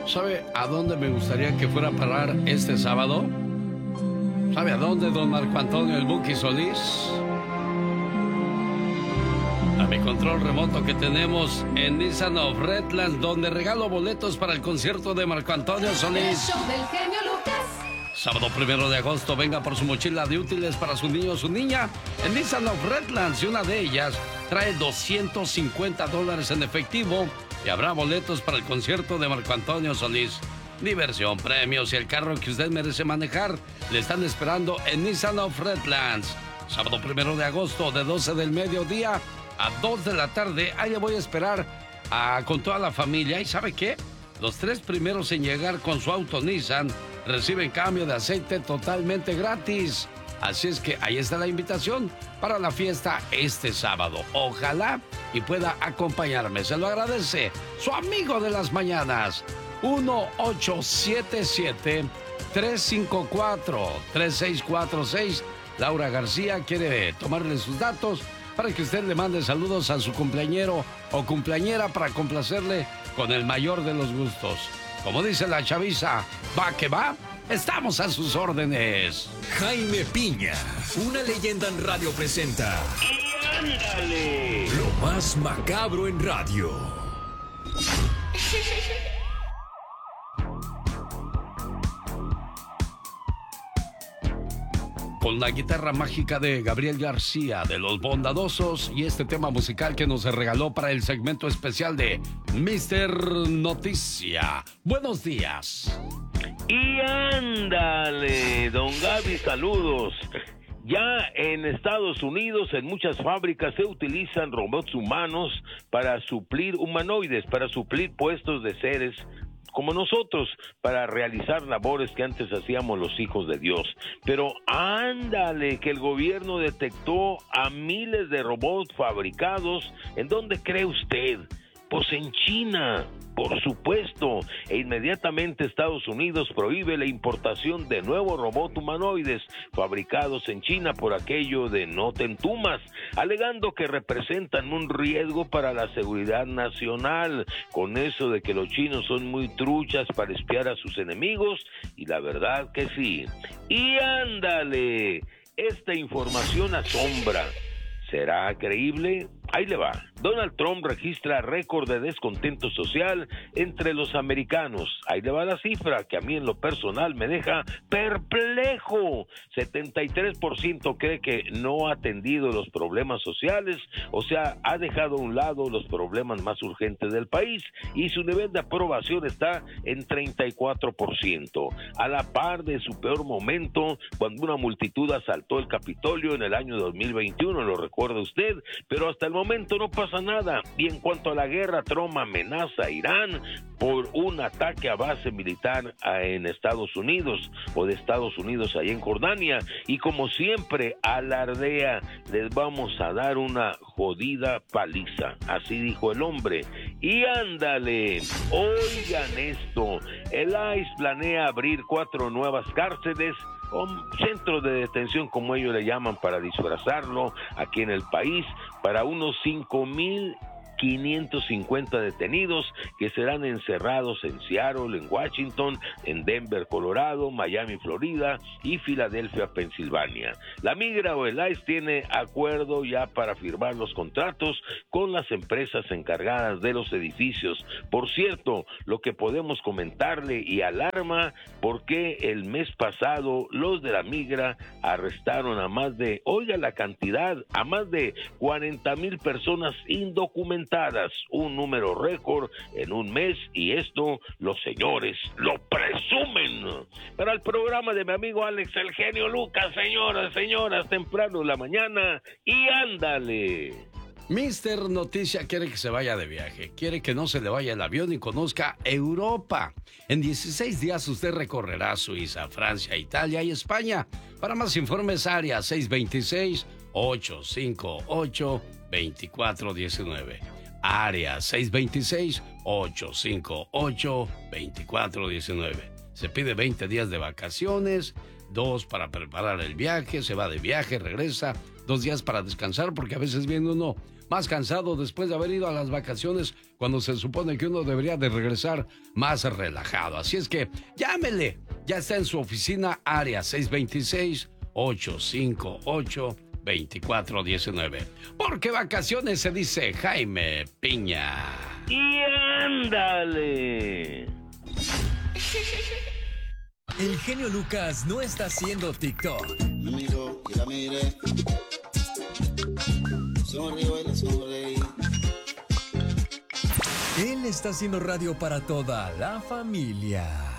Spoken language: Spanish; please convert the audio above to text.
¿Sabe a dónde me gustaría que fuera a parar este sábado? ¿Sabe a dónde, don Marco Antonio el Buki Solís? A mi control remoto que tenemos en Nissan of Redlands, donde regalo boletos para el concierto de Marco Antonio Solís. El show del genio Lucas. Sábado 1 de agosto, venga por su mochila de útiles para su niño o su niña en Nissan of Redlands, y una de ellas trae $250 en efectivo y habrá boletos para el concierto de Marco Antonio Solís. Diversión, premios y el carro que usted merece manejar le están esperando en Nissan of Redlands. Sábado 1 de agosto, de 12 del mediodía a 2 de la tarde. Ahí le voy a esperar con toda la familia. ¿Y sabe qué? Los 3 primeros en llegar con su auto Nissan reciben cambio de aceite totalmente gratis. Así es que ahí está la invitación para la fiesta este sábado. Ojalá y pueda acompañarme. Se lo agradece su amigo de las mañanas. 1-877-354-3646. Laura García quiere tomarle sus datos para que usted le mande saludos a su cumpleañero o cumpleañera para complacerle con el mayor de los gustos. Como dice la chaviza, va que va, estamos a sus órdenes. Jaime Piña, una leyenda en radio presenta. ¡Y ándale! Lo más macabro en radio. Con la guitarra mágica de Gabriel García de Los Bondadosos y este tema musical que nos regaló para el segmento especial de Mr. Noticia. Buenos días. Y ándale, don Gaby, saludos. Ya en Estados Unidos, en muchas fábricas se utilizan robots humanos para suplir humanoides, para suplir puestos de seres como nosotros, para realizar labores que antes hacíamos los hijos de Dios. Pero ándale, que el gobierno detectó a miles de robots fabricados. ¿En dónde cree usted? Pues en China, por supuesto, e inmediatamente Estados Unidos prohíbe la importación de nuevos robots humanoides fabricados en China por aquello de no te entumas, alegando que representan un riesgo para la seguridad nacional, con eso de que los chinos son muy truchas para espiar a sus enemigos, y la verdad que sí. Y ándale, esta información asombra. ¿Será creíble? Ahí le va. Donald Trump registra récord de descontento social entre los americanos. Ahí le va la cifra que a mí en lo personal me deja perplejo. 73% cree que no ha atendido los problemas sociales, o sea, ha dejado a un lado los problemas más urgentes del país, y su nivel de aprobación está en 34%, a la par de su peor momento, cuando una multitud asaltó el Capitolio en el año 2021, lo recuerda usted, pero hasta el momento no pasa nada. Y en cuanto a la guerra, Trump amenaza a Irán por un ataque a base militar en Estados Unidos, o de Estados Unidos allá en Jordania, y como siempre alardea, les vamos a dar una jodida paliza, así dijo el hombre. Y ándale, oigan esto, el ICE planea abrir 4 nuevas cárceles o centros de detención, como ellos le llaman para disfrazarlo, aquí en el país, para unos 5,550 detenidos que serán encerrados en Seattle, en Washington, en Denver, Colorado, Miami, Florida y Filadelfia, Pensilvania. La migra o el ICE tiene acuerdo ya para firmar los contratos con las empresas encargadas de los edificios. Por cierto, lo que podemos comentarle y alarma, porque el mes pasado los de la migra arrestaron a más de, oiga la cantidad, a más de 40,000 personas indocumentadas, un número récord en un mes, y esto los señores lo presumen. Para el programa de mi amigo Alex el genio Lucas, señoras, temprano en la mañana, y ándale. Mr. Noticia quiere que se vaya de viaje, quiere que no se le vaya el avión y conozca Europa. En 16 días usted recorrerá Suiza, Francia, Italia y España. Para más informes, área 626-858-2419. Área 626-858-2419. Se pide 20 días de vacaciones, 2 para preparar el viaje, se va de viaje, regresa, 2 días para descansar, porque a veces viene uno más cansado después de haber ido a las vacaciones cuando se supone que uno debería de regresar más relajado. Así es que llámele, ya está en su oficina área 626-858-2419. Porque vacaciones se dice Jaime Piña. Y ándale. El genio Lucas no está haciendo TikTok. Me miró y la miré. Sonrío y le sonreí. Él está haciendo radio para toda la familia.